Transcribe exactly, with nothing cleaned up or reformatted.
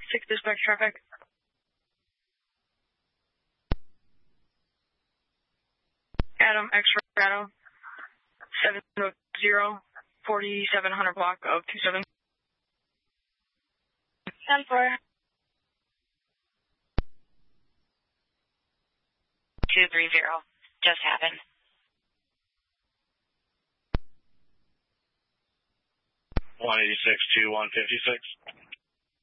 six dispatch traffic. Adam, X-ray, Adam. seven zero, forty-seven hundred block of two seven. ten four. two three zero. Just happened. one eighty-six, two one fifty-six.